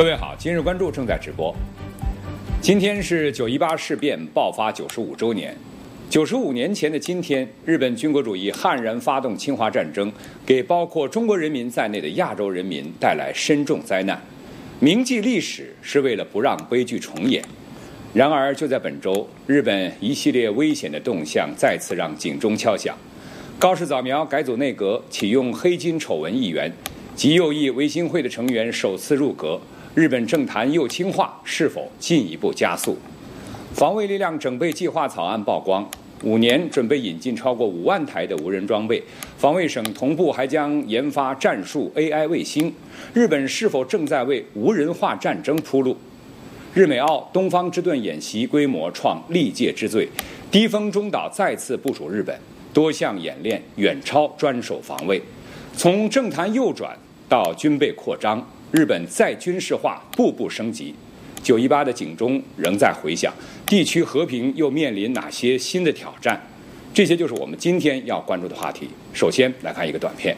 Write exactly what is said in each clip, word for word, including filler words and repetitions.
各位好，今日关注正在直播。今天是九一八事变爆发九十五周年。九十五年前的今天，日本军国主义悍然发动侵华战争，给包括中国人民在内的亚洲人民带来深重灾难。铭记历史是为了不让悲剧重演。然而，就在本周，日本一系列危险的动向再次让警钟敲响。高市早苗改组内阁，启用黑金丑闻议员，极右翼维新会的成员首次入阁。日本政坛右倾化是否进一步加速？防卫力量整备计划草案曝光，五年准备引进超过五万台的无人装备，防卫省同步还将研发战术 A I 卫星。日本是否正在为无人化战争铺路？日美澳东方之盾演习规模创历届之最，低风中岛再次部署日本，多项演练远超专守防卫。从政坛右转到军备扩张，日本再军事化步步升级。九一八的警钟仍在回响，地区和平又面临哪些新的挑战？这些就是我们今天要关注的话题。首先来看一个短片。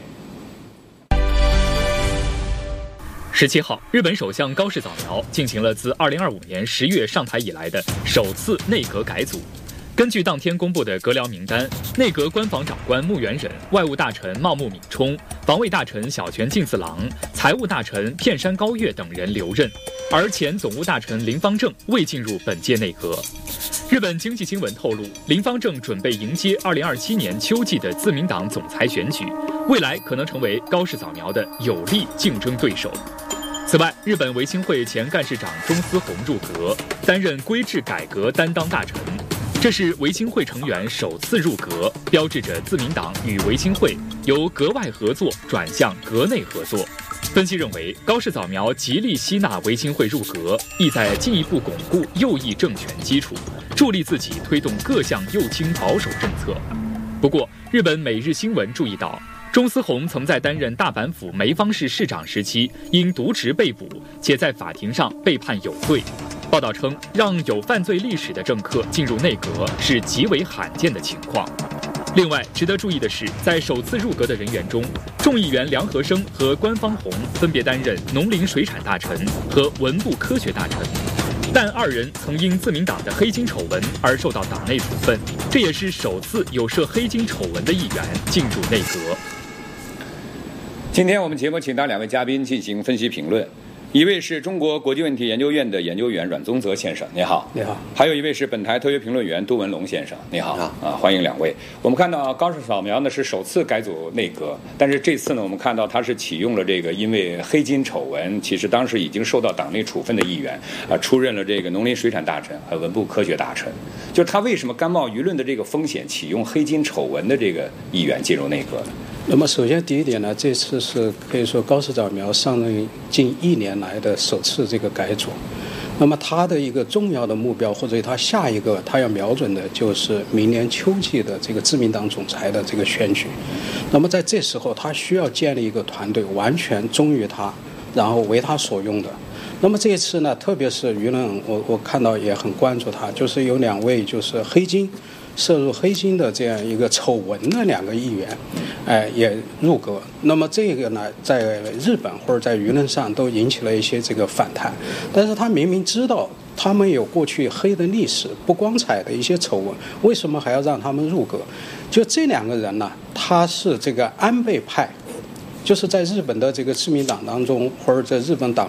十七号，日本首相高市早苗进行了自二零二五年十月上台以来的首次内阁改组。根据当天公布的阁僚名单，内阁官房长官木原忍、外务大臣茂木敏充、防卫大臣小泉进次郎、财务大臣片山高月等人留任，而前总务大臣林方正未进入本届内阁。日本经济新闻透露，林方正准备迎接二零二七年秋季的自民党总裁选举，未来可能成为高市早苗的有力竞争对手。此外，日本维新会前干事长中司宏入阁，担任规制改革担当大臣。这是维新会成员首次入阁，标志着自民党与维新会由阁外合作转向阁内合作。分析认为，高市早苗极力吸纳维新会入阁，意在进一步巩固右翼政权基础，助力自己推动各项右倾保守政策。不过，日本每日新闻注意到，中司宏曾在担任大阪府梅方市市长时期因渎职被捕，且在法庭上被判有罪。报道称，让有犯罪历史的政客进入内阁是极为罕见的情况。另外，值得注意的是，在首次入阁的人员中，众议员梁和生和官方宏分别担任农林水产大臣和文部科学大臣，但二人曾因自民党的黑金丑闻而受到党内处分，这也是首次有涉黑金丑闻的议员进入内阁。 今天我们节目请到两位嘉宾进行分析评论。一位是中国国际问题研究院的研究员阮宗泽先生，你好。 你好。 还有一位是本台特约评论员杜文龙先生，你好。啊，欢迎两位。我们看到高市早苗呢是首次改组内阁，但是这次呢，我们看到他是启用了这个因为黑金丑闻，其实当时已经受到党内处分的议员啊，出任了这个农林水产大臣和文部科学大臣。就是他为什么甘冒舆论的这个风险，启用黑金丑闻的这个议员进入内阁呢？ 那么首先第一点呢，这次是可以说高市早苗上任近一年来的首次这个改组。那么他的一个重要的目标，或者他下一个他要瞄准的就是明年秋季的这个自民党总裁的这个选举。那么在这时候，他需要建立一个团队，完全忠于他，然后为他所用的。那么这一次呢，特别是舆论，我我看到也很关注他，就是有两位就是黑金。涉入黑金的这样一个丑闻的两个议员，哎，也入阁。那么这个呢，在日本或者在舆论上都引起了一些这个反弹。但是他明明知道他们有过去黑的历史、不光彩的一些丑闻，为什么还要让他们入阁？就这两个人呢，他是这个安倍派，就是在日本的这个自民党当中，或者在日本党